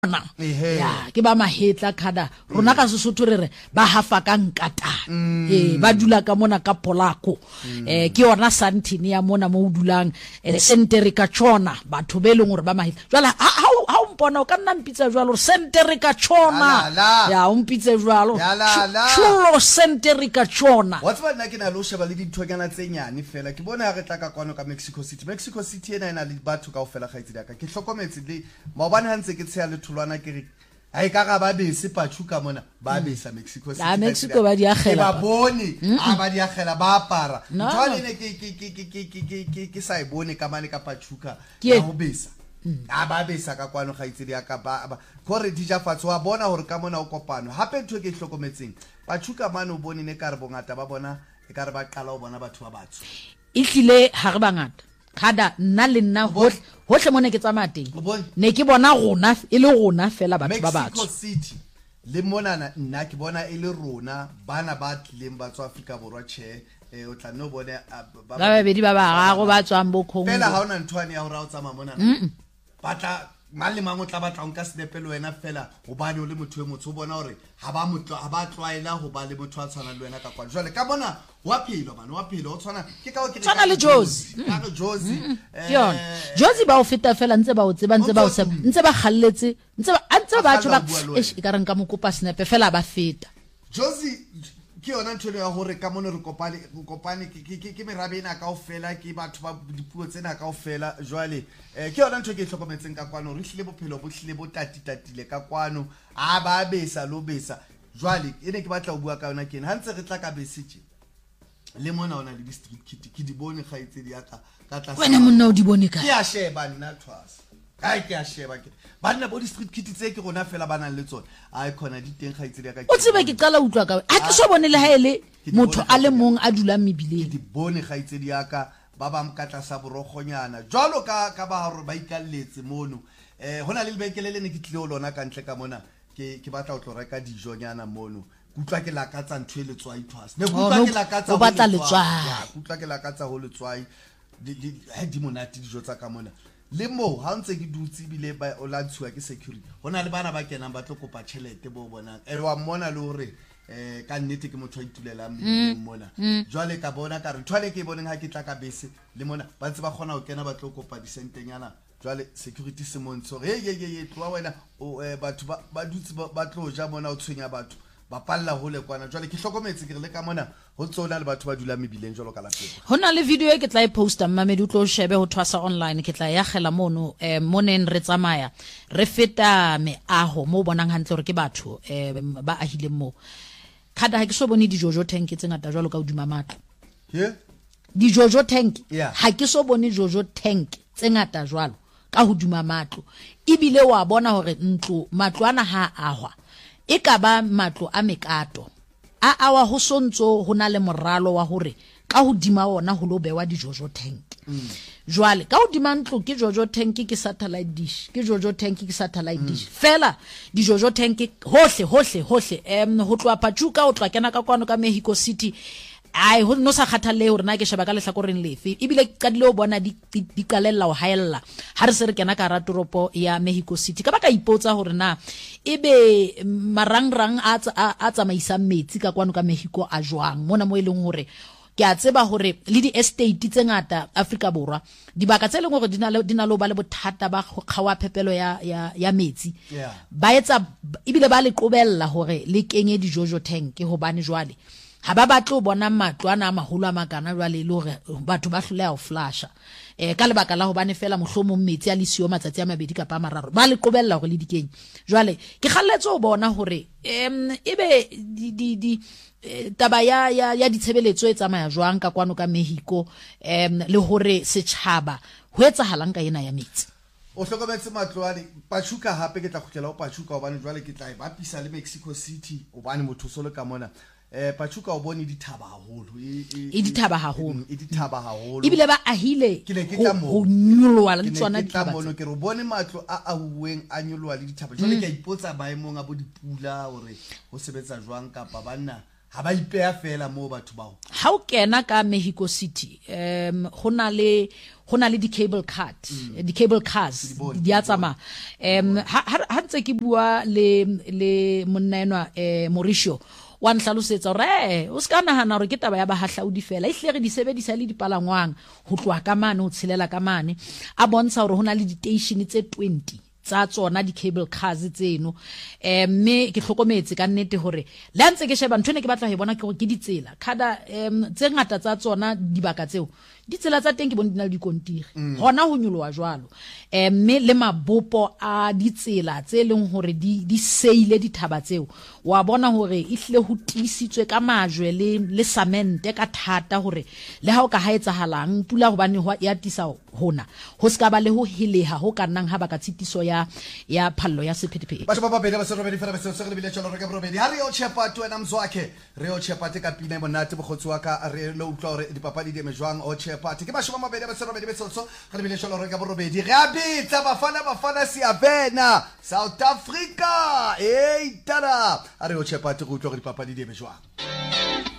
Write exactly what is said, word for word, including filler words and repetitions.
na ya ke ba mahetla khada rona ka Sesotho re re ba hafa ka nkatana eh ba dula ka mona ka polako eh ke yona santini ya mona mo dulang sentere ka chona batho be leng gore ba mahetla jwala ha ha o mpona o ka nna mpitsa jwalo sentere ka chona ya o mpitse jwalo chulo sentere ka chona what's what na ke na lo sheba le dithokana tse nyane fela ke bona re tla ka kwano ka Mexico City Mexico City ena ena le batho ka ofela ga itse daka ke hlokometse le maobane ha ntse ke tsaya le lwana ke re ai ka ga ba bese pachuka mona ba besa Mexico City la Mexico ba di agela ba bone a ba di agela ba apara ntwale ne ke ke ke ke ke ke ke ke sa ibone ka mane ka pachuka ya ho besa a ba besa ka kwano ga itse di aka ba gore di ja fatso wa bona hore ka mona o kopano hape ntwe ke hlokometseng pachuka mane o bone ne ka re bongata ba bona e ka re ba qala o bona batho ba batso e tlile ha re bangata khada nna le nna hohle mone ke tsamaya teng ne ke bona rona e le rona fela batho ba batho Mexico City le mona nna ke bona e le rona bana ba tleng ba tswa Afrika borwa che e o tla no bone ba ba bedi ba ba go ba tswang bo Congo fela ha ona ntwane ya hore o tsamaya mona batla mali mango tla batla nka snapelo wena fela o bane o le motho e motho o bona hore ha ba motho ha ba tloela go ba le motho a tshwana le wena ka kwa jwale ka bona wa phelo bana wa phelo o tshwana ke ka o ke tshwana le Jozi ka go Jozi eh Jozi ba o feta fela ntse ba o tseba ntse ba o tseba ntse ba khalletse ntse ba ntse ba tsho ba e ka reng ka mo kopa snap fela ba feta Jozi ke ona ntho ya hore ka mona re kopane kopane ke ke ke merabe ena ka ofela ke batho ba dipuo tsena ka ofela jwale eh ke ona ntho ke hlokometseng ka kwano re hlile bophelo bo hlile bo tati tatile ka kwano a ba besa lo besa jwale ene ke batla o bua ka yona ke ha ntse re tla ka besitse le mona ona le district kit ke di bone ga itse di aka ka tla wena monna o di bone ka ke a sheba nna twas ai ke a sheba ke bana bo district kit tse ke rona fela bana le tsone ai khona di teng ga itse di aka o tsebe ke qala utlwa ka ha ke so bone le ha ele motho a le mong a dula mebileng di bone ga itse di aka ba ba mkatla sa borogonyana jwalo ka ka ba hore ba ikalletse mono eh hona le lebekele le ne ke tlile o lona ka ntle ka mona ke ke batla o tlo reka dijonyana mono kutlwa ke la ka tsa ntwe le tswai thwas ne kutlwa ke la ka tsa o batla le tswai kutlwa ke la ka tsa ho le tswai di di monate dijo tsa ka mona le mo ha ntse ke dutse bile ba o lantshiwa ke security hona le bana ba kenang ba tlo kopa tšhelete bo bonang e wa mona le hore eh ka nnete ke motho a itulela mmileng mona jwale ka bona ka re thwale ke boneng ha ke tla ka bese le mona ba ntse ba khona ho kena ba tlo kopa disentenyana jwale security se montsho re ye ye ye tloa wena o batho ba dutse ba tlo ja mona o tshwenya batho ba palla hole kwana jwale ke hlokometse ke re le ka mona ho tsona le batho ba dula mebileng jwalo ka lapeng hona le video e ke tla e posta mmamedi o tlo shebe ho thwasa online ke tla ya gela mono eh moneng re tsamaya re feta meaho mo bonang hantle hore ke batho eh ba ahile mo khada ha ke so bone di jojo tank tse ngata jwalo ka hodima matlo ye di jojo tank ha ke so bone jojo tank tse ngata jwalo ka hodima matlo ibile wa bona hore ntlo matlo ana ha ahwa e ka ba matlo a mekato a awa ho sontso ho na le moralo wa hore ka hodima ona ho lo bewa di jojo tank jwale ka hodima ntlo ke jojo tank ke satellite dish ke jojo tank ke satellite dish fela di jojo tank hohle hohle hohle em ho tloa Pachuca o tloa kena ka kwano ka Mexico City ai ho no sa kgathalle hore na ke sheba ka lehlakoreng lefe ibile ka dilo bona di di qalella o haella ha re se re kena ka ratoropo ya Mexico City ka ba ka ipotsa hore na ebe marangrang a a tsamaisa metsi ka kwano ka Mexico a jwang mona mo eleng hore ke a tseba hore le di estate tse ngata Afrika borwa dibaka tse leng hore dina dina lo ba le bothata ba kgawa phepelo ya ya ya metsi ba etsa ibile ba le qobella hore le kenye di jojo tank hobane jwale ha ba batlo bona matlo ana a maholo a makana jwale le hore batho ba hloleha ho flasha eh ka lebaka la hobane fela mohlomong metsi a le sio matsatsi a mabedi ka pa mararo ba le qobella hore le dikenye jwale ke khalletse ho bona hore em ebe di di di taba ya ya ya ditshebeletso e tsamaya jwang ka kwano ka Mexico em le hore setjhaba ho etsahalang ka ena ya metsi o hlokometse matloane Pachuca hape ke tla khutlela o Pachuca hobane jwale ke tla e bapisa le Mexico City hobane motho solo ka mona eh Pachuca o bone di thaba haholo e di thaba haholo e di thaba haholo ibile ba ahile ho nyolwa le tsona di thaba mono ke re bone matlo a ahuweng a nyolwa le di thaba jwale ke a ipotsa baemong a bo dipula hore ho sebetsa jwang ka pa banna ha ba ipea fela mo batho bao ha o kena ka Mexico City um hona le hona le di cable card mm. di cable cars di a tsama um ha ha ntse ke bua le le monnaenwa eh Mauricio wa nhlalosetsa re o ska nahana hore ke taba ya bahahlaudi fela e hle re di sebedisa le dipalangwang ho tloha ka mane ho tshelela ka mane a bontsha hore hona le di station tse twenty tsa tsona di cable cars tseno eh mme ke hlokometse ka nnete hore la ntse ke sheba ntho ne ke batla ho bona ke gore ke ditsela kada em tse ngata tsa tsona dibaka tseo ditsela tsa teng ke bona dina le dikontiri hona ho nyoloa jwalo eh mme le mabopo a ditsela tse leng hore di di seile dithaba tseo wa bona hore e hle ho tisitswe ka majwe le le samente ka thata hore le ha o ka haetsa halang pula hobane ho ya tisa hona ho ska ba le ho heleha ho kanang ha baka tshitiso ya ya phallo ya sephethephethe batho ba babedi ba se robedi fela ba se se re bile tsholo re ka robedi ha re o chepa tu ena mzwakhe re o chepa te ka pina monate bogotsi wa ka re lo utlwa hore dipapadi di mejwang o chepa te ke ba shoma mabedi ba se robedi be tsotso re bile tsholo re ka robedi re a bitsa bafana bafana Siavena South Africa hey tada a re o chepa te go utlwa gore dipapadi di mejwang